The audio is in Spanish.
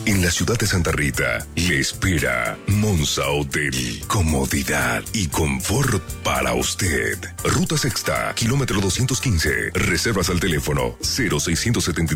En la ciudad de Santa Rita, le espera Monza Hotel. Comodidad y confort para usted. Ruta Sexta, kilómetro 215. Reservas al teléfono 0673